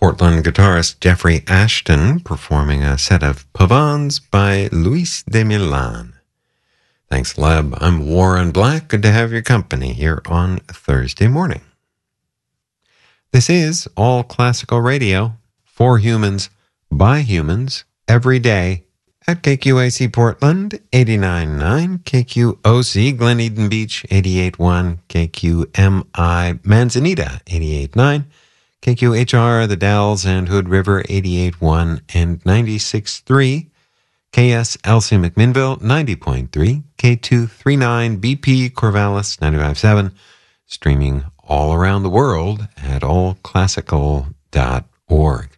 Portland guitarist Jeffrey Ashton performing a set of Pavans by Luis de Milan. Thanks, Leb. I'm Warren Black. Good to have your company here on Thursday morning. This is All Classical Radio, for humans, by humans, every day, at KQAC Portland, 89.9, KQOC Glen Eden Beach, 88.1, KQMI Manzanita, 88.9, KQHR The Dalles and Hood River, 88.1 and 96.3, KSLC McMinnville, 90.3, K239 BP Corvallis, 95.7, streaming all around the world at allclassical.org.